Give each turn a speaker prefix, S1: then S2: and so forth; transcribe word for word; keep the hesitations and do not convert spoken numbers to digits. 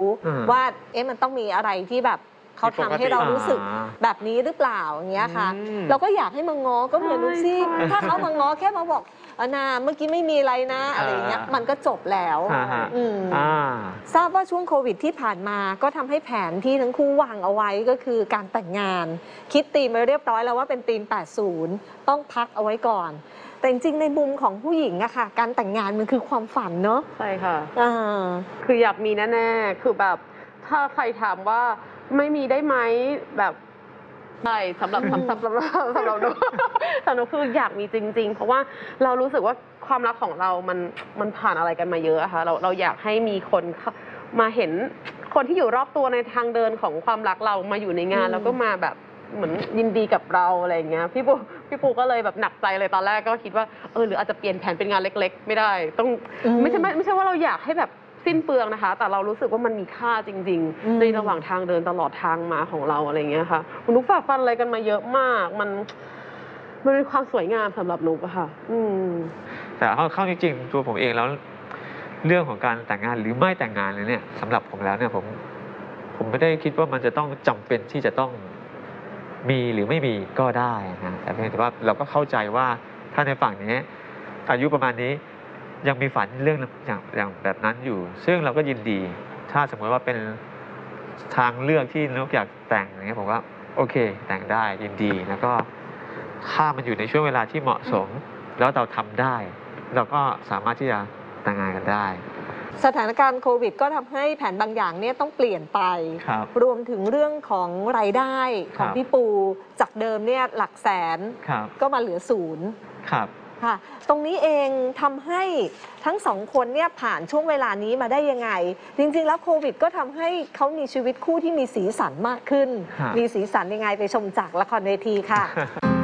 S1: ว่าเอ๊ะมันต้องมีอะไรที่แบบเขาทำให้เรารู้สึกแบบนี้หรือเปล่าอย่างเงี้ยค่ะเราก็อยากให้มาง้อก็เหมือนนุ๊กซี่ถ้าเขามาง้อแค่มาบอกนาเมื่อกี้ไม่มีอะไรนะอะไรเงี้ยมันก็จบแล้วทราบว่าช่วงโควิดที่ผ่านมาก็ทำให้แผนที่ทั้งคู่วางเอาไว้ก็คือการแต่งงานคิดธีมไปเรียบร้อยแล้วว่าเป็นธีมแปดสิบต้องพักเอาไว้ก่อนแต่จริงๆในมุมของผู้หญิงอะค่ะการแต่งงานมันคือความฝันเนาะ
S2: ใช่ค่ะคืออยากมีแน่ๆคือแบบถ้าใครถามว่าไม่มีได้ไหมแบบใช่สำหรับสำหรับสำหรับสำหรับหนูสำหรับหนูคืออยากมีจริงๆเพราะว่าเรารู้สึกว่าความรักของเรามันมันผ่านอะไรกันมาเยอะอะค่ะเราเราอยากให้มีคนมาเห็นคนที่อยู่รอบตัวในทางเดินของความรักเรามาอยู่ในงานแล้วก็มาแบบเหมือนยินดีกับเราอะไรอย่างเงี้ยพี่ปูพี่ปูก็เลยแบบหนักใจเลยตอนแรกก็คิดว่าเออหรืออาจจะเปลี่ยนแผนเป็นงานเล็กๆไม่ได้ต้องไม่ใช่ไม่ใช่ว่าเราอยากให้แบบสิ้นเปลืองนะคะแต่เรารู้สึกว่ามันมีค่าจริงๆในระหว่างทางเดินตลอดทางมาของเราอะไรอย่างเงี้ยค่ะคุณนุ๊กฝ่าฟันอะไรกันมาเยอะมากมันมันเป็นความสวยงามสำหรับนุ๊กอะค่ะอืม
S3: แต่เข้าจริงๆตัวผมเองแล้วเรื่องของการแต่งงานหรือไม่แต่งงานเนี่ยสำหรับผมแล้วเนี่ยผมผมไม่ได้คิดว่ามันจะต้องจำเป็นที่จะต้องมีหรือไม่มีก็ได้นะแต่เพียงแต่ว่าเราก็เข้าใจว่าถ้าในฝั่งนี้อายุประมาณนี้ยังมีฝันเรื่องอย่างอย่างแบบนั้นอยู่ซึ่งเราก็ยินดีถ้าสมมติว่าเป็นทางเลือกที่นุ๊กอยากแต่งอย่างเงี้ยผมว่าโอเคแต่งได้ยินดีแล้วก็ถ้ามันอยู่ในช่วงเวลาที่เหมาะสมแล้วเราทำได้เราก็สามารถที่จะแต่งงานกันได้
S1: สถานการณ์โควิดก็ทำให้แผนบางอย่างเนี่ยต้องเปลี่ยนไปร, รวมถึงเรื่องของรายได้ของพี่ปูจากเดิมเนี่ยหลักแสนก็มาเหลือศูนย์ค่ะตรงนี้เองทำให้ทั้งสองคนเนี่ยผ่านช่วงเวลานี้มาได้ยังไงจริงๆแล้วโควิดก็ทำให้เขามีชีวิตคู่ที่มีสีสันมากขึ้นมีสีสันยังไงไปชมจากละครเวทีค่ะ